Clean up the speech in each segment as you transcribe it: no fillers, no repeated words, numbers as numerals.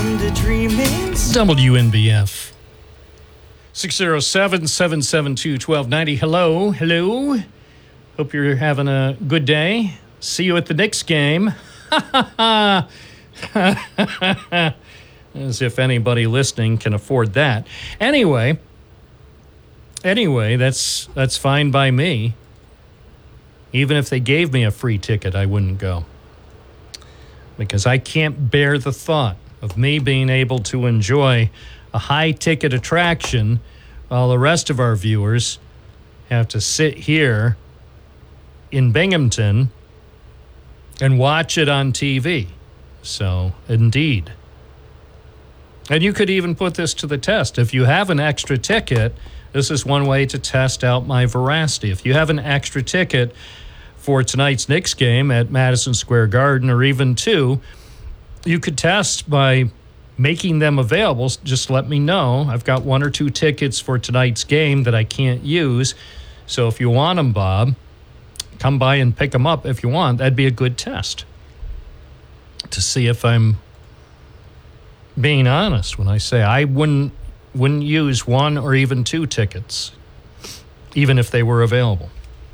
into dreaming. WNBF. 607-772-1290. Hello. Hope you're having a good day. See you at the Knicks game. As if anybody listening can afford that. Anyway, that's fine by me. Even if they gave me a free ticket, I wouldn't go. Because I can't bear the thought of me being able to enjoy a high-ticket attraction while the rest of our viewers have to sit here in Binghamton and watch it on TV. So, indeed. And you could even put this to the test. If you have an extra ticket, this is one way to test out my veracity. If you have an extra ticket for tonight's Knicks game at Madison Square Garden, or even two, you could test by making them available. Just let me know. I've got one or two tickets for tonight's game that I can't use. So if you want them, Bob, come by and pick them up if you want. That'd be a good test to see if I'm being honest when I say I wouldn't use one or even two tickets, even if they were available.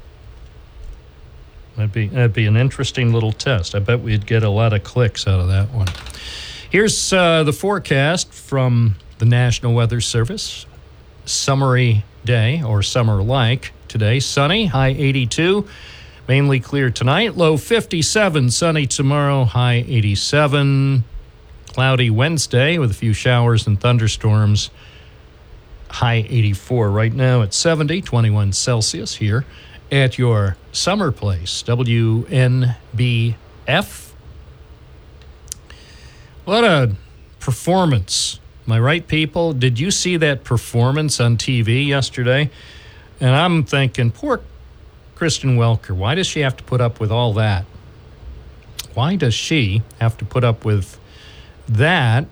That'd be an interesting little test. I bet we'd get a lot of clicks out of that one. Here's the forecast from the National Weather Service. Summery day, or summer-like today. Sunny, high 82. Mainly clear tonight, low 57. Sunny tomorrow, high 87. Cloudy Wednesday with a few showers and thunderstorms, high 84. Right now at 70, 21 Celsius here at your summer place, WNBF. What a performance. Am I right, people? Did you see that performance on TV yesterday? And I'm thinking, poor Kristen Welker, why does she have to put up with all that? Why does she have to put up with that?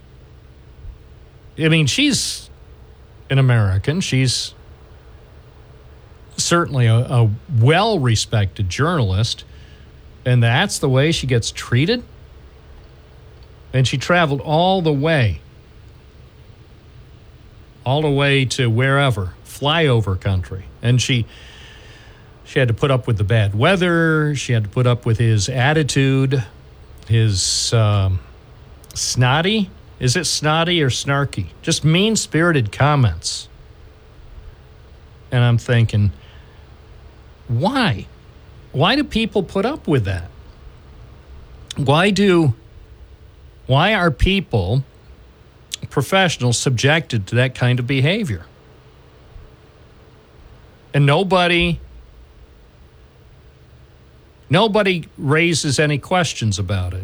I mean, she's an American. She's certainly a well-respected journalist, and that's the way she gets treated? And she traveled all the way to wherever, flyover country. And she had to put up with the bad weather. She had to put up with his attitude, his snotty. Is it snotty or snarky? Just mean-spirited comments. And I'm thinking, why? Why do people put up with that? Why are people, professionals, subjected to that kind of behavior? And nobody raises any questions about it.